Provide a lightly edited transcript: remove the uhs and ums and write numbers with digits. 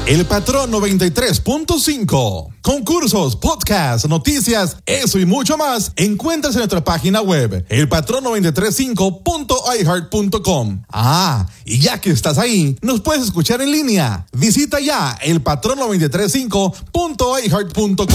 El Patrón 93.5. Concursos, podcasts, noticias, eso y mucho más encuentras en nuestra página web, elpatrón935.iheart.com. Y ya que estás ahí, nos puedes escuchar en línea. Visita ya elpatrón935.iheart.com.